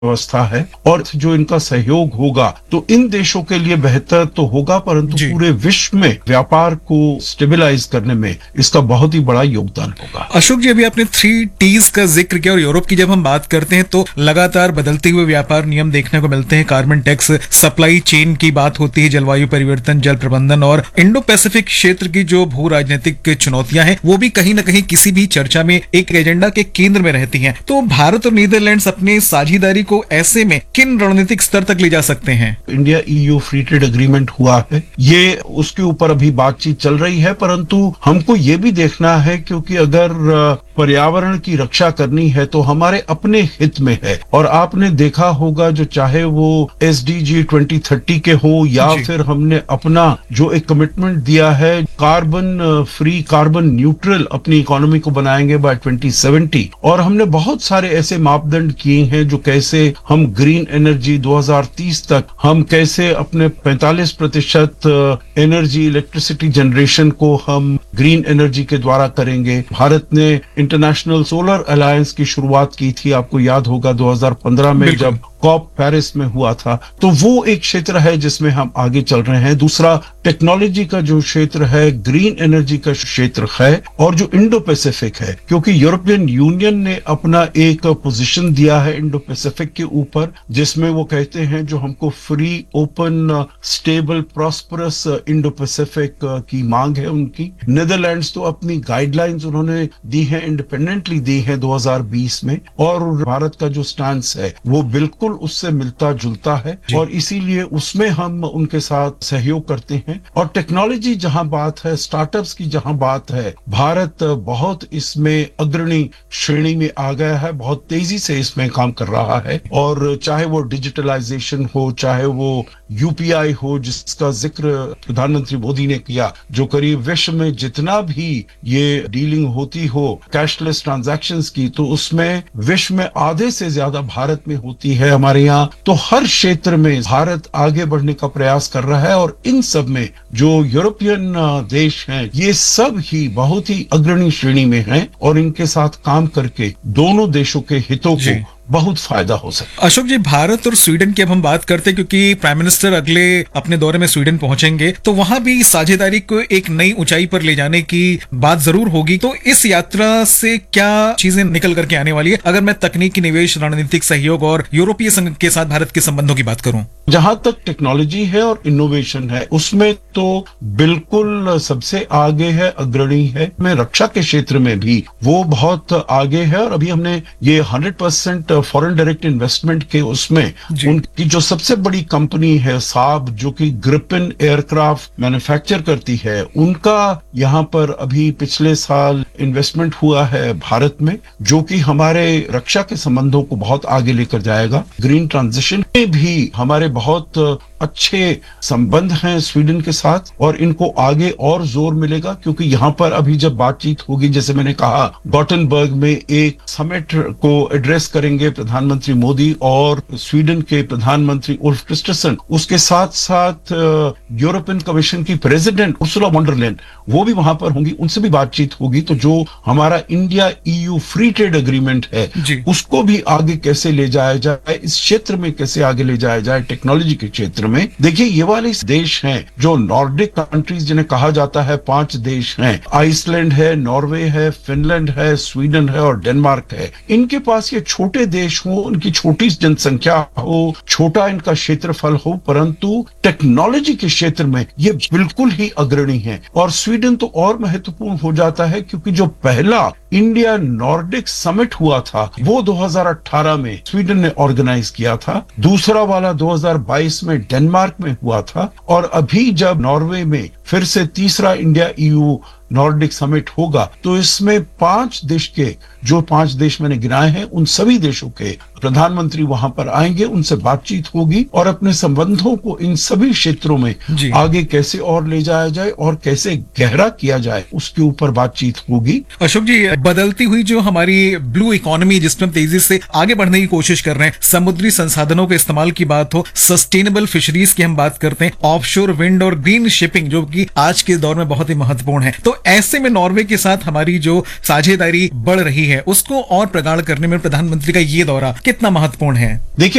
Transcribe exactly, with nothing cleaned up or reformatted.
व्यवस्था है और जो इनका सहयोग होगा तो इन देशों के लिए बेहतर तो होगा, परंतु पूरे विश्व में व्यापार को स्टेबलाइज करने में इसका बहुत ही बड़ा योगदान होगा। अशोक जी, अभी आपने थ्री टीज का जिक्र किया और यूरोप की जब हम बात करते हैं तो लगातार बदलते हुए व्यापार नियम देखने को मिलते हैं। कार्बन टैक्स, सप्लाई चेन की बात होती है, जलवायु परिवर्तन, जल प्रबंधन और इंडो पैसिफिक क्षेत्र की जो भू राजनीतिक चुनौतियां हैं वो भी कहीं ना कहीं किसी भी चर्चा में एक एजेंडा के केंद्र में रहती हैं। तो भारत और नीदरलैंड्स अपने साझेदारी को ऐसे में किन रणनीतिक स्तर तक ले जा सकते हैं? India EU free trade agreement हुआ है, ये उसके ऊपर अभी बातचीत चल रही है, परंतु हमको ये भी देखना है क्योंकि अगर पर्यावरण की रक्षा करनी है तो हमारे अपने हित में है। और आपने देखा होगा जो चाहे वो S D G twenty thirty के हो या फिर हमने अपना जो एक कमिटमेंट दिया है कार्बन फ्री, कार्बन न्यूट्रल अपनी इकोनॉमी को बनाएंगे बाय ट्वेंटी सेवेंटी, और हमने बहुत सारे ऐसे मापदंड किए हैं जो कैसे हम ग्रीन एनर्जी दो हज़ार तीस तक हम कैसे अपने पैंतालीस प्रतिशत एनर्जी इलेक्ट्रिसिटी जनरेशन को हम ग्रीन एनर्जी के द्वारा करेंगे। भारत ने इंटरनेशनल सोलर अलायंस की शुरुआत की थी, आपको याद होगा दो हज़ार पंद्रह में जब कॉप पेरिस में हुआ था। तो वो एक क्षेत्र है जिसमें हम आगे चल रहे हैं। दूसरा टेक्नोलॉजी का जो क्षेत्र है, ग्रीन एनर्जी का क्षेत्र है, और जो इंडो पैसिफिक है, क्योंकि यूरोपियन यूनियन ने अपना एक पोजीशन दिया है इंडो पैसिफिक के ऊपर जिसमें वो कहते हैं जो हमको free, open, stable, prosperous Indo Pacific की मांग है उनकी। नीदरलैंड्स तो अपनी गाइडलाइंस उन्होंने दी है, इंडिपेंडेंटली दी है दो हज़ार बीस में, और भारत का जो स्टांस है वो बिल्कुल उससे मिलता जुलता है और इसीलिए उसमें हम उनके साथ सहयोग करते हैं। और टेक्नोलॉजी जहां बात है, स्टार्टअप्स की जहां बात है, भारत बहुत इसमें अग्रणी श्रेणी में आ गया है, बहुत तेजी से इसमें काम कर रहा है। और चाहे वो डिजिटलाइजेशन हो, चाहे वो यूपीआई हो जिसका जिक्र प्रधानमंत्री मोदी ने किया, जो करीब विश्व में जितना भी ये डीलिंग होती हो कैशलेस ट्रांजैक्शंस की, तो उसमें विश्व में आधे से ज्यादा भारत में होती है हमारे यहाँ। तो हर क्षेत्र में भारत आगे बढ़ने का प्रयास कर रहा है और इन सब में जो यूरोपियन देश हैं ये सब ही बहुत ही अग्रणी श्रेणी में हैं और इनके साथ काम करके दोनों देशों के हितों को बहुत फायदा हो सकता है। अशोक जी, भारत और स्वीडन की अब हम बात करते हैं क्योंकि प्राइम मिनिस्टर अगले अपने दौरे में स्वीडन पहुंचेंगे, तो वहां भी साझेदारी को एक नई ऊंचाई पर ले जाने की बात जरूर होगी। तो इस यात्रा से क्या चीजें निकल करके आने वाली है अगर मैं तकनीकी निवेश, रणनीतिक सहयोग और यूरोपीय संघ के साथ भारत के संबंधों की बात करूं? जहां तक टेक्नोलॉजी है और इनोवेशन है उसमें तो बिल्कुल सबसे आगे है, अग्रणी है। में रक्षा के क्षेत्र में भी वो बहुत आगे है और अभी हमने ये hundred percent foreign direct investment के उसमें उनकी जो सबसे बड़ी कंपनी है साब, जो कि ग्रिपिन एयरक्राफ्ट मैन्युफैक्चर करती है, उनका यहाँ पर अभी पिछले साल इन्वेस्टमेंट हुआ है भारत में, जो कि हमारे रक्षा के संबंधों को बहुत आगे लेकर जाएगा। ग्रीन ट्रांजिशन में भी हमारे बहुत अच्छे संबंध हैं स्वीडन के साथ और इनको आगे और जोर मिलेगा क्योंकि यहाँ पर अभी जब बातचीत होगी, जैसे मैंने कहा, गॉटेनबर्ग में एक समिट को एड्रेस करेंगे प्रधानमंत्री मोदी और स्वीडन के प्रधानमंत्री उल्फ क्रिस्टरसन, उसके साथ साथ यूरोपियन कमीशन की प्रेसिडेंट उर्सुला वॉन डर लेयन वो भी वहां पर होंगी, उनसे भी बातचीत होगी। तो जो हमारा India EU free trade agreement है उसको भी आगे कैसे ले जाया जाए, इस क्षेत्र में कैसे आगे ले जाया जाए टेक्नोलॉजी के क्षेत्र में। देखिए, ये वाले देश हैं जो नॉर्डिक कंट्रीज जिन्हें कहा जाता है, पांच देश हैं, आइसलैंड है, नॉर्वे है, फिनलैंड है, स्वीडन है और डेनमार्क है। इनके पास ये छोटे देश हो, उनकी छोटी जनसंख्या हो, छोटा इनका क्षेत्रफल हो, परंतु टेक्नोलॉजी के क्षेत्र में ये बिल्कुल ही अग्रणी है। और स्वीडन तो और महत्वपूर्ण हो जाता है क्योंकि जो पहला इंडिया नॉर्डिक समिट हुआ था वो दो हज़ार अठारह में स्वीडन ने ऑर्गेनाइज किया था, दूसरा वाला दो हज़ार बाईस में डेनमार्क में हुआ था, और अभी जब नॉर्वे में फिर से तीसरा इंडिया ईयू नॉर्डिक समिट होगा तो इसमें पांच देश के, जो पांच देश मैंने गिनाए हैं, उन सभी देशों के प्रधानमंत्री वहां पर आएंगे, उनसे बातचीत होगी और अपने संबंधों को इन सभी क्षेत्रों में आगे कैसे और ले जाया जाए और कैसे गहरा किया जाए उसके ऊपर बातचीत होगी। अशोक जी, बदलती हुई जो हमारी ब्लू इकोनॉमी जिसमें हम तेजी से आगे बढ़ने की कोशिश कर रहे हैं, समुद्री संसाधनों के इस्तेमाल की बात हो, सस्टेनेबल फिशरीज की हम बात करते हैं, ऑफशोर विंड और ग्रीन शिपिंग जो कि आज के दौर में बहुत ही महत्वपूर्ण है, तो ऐसे में नॉर्वे के साथ हमारी जो साझेदारी बढ़ रही है है उसको और प्रगाढ़ करने में प्रधानमंत्री का ये दौरा कितना महत्वपूर्ण है? देखिए